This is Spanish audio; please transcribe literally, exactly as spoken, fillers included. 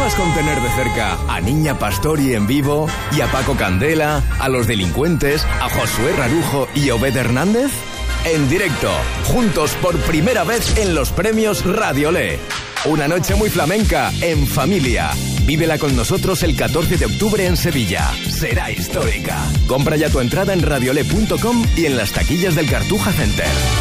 soñabas con tener de cerca a Niña Pastori en vivo y a Paco Candela, a Los Delincuentes, a Josué Rarujo y Obed Hernández? En directo, juntos por primera vez en los premios Radiolé. Una noche muy flamenca, en familia. Vívela con nosotros el catorce de octubre en Sevilla. Será histórica. Compra ya tu entrada en radiolé punto com y en las taquillas del Cartuja Center.